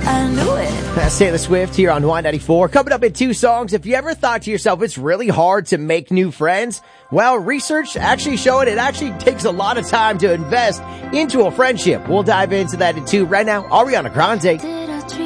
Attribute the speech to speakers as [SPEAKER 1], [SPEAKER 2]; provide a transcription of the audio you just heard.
[SPEAKER 1] I knew it.
[SPEAKER 2] That's Taylor Swift here on Y94. Coming up in 2 songs, if you ever thought to yourself it's really hard to make new friends, well, research actually showing it actually takes a lot of time to invest into a friendship. We'll dive into that in 2 right now. Ariana Grande.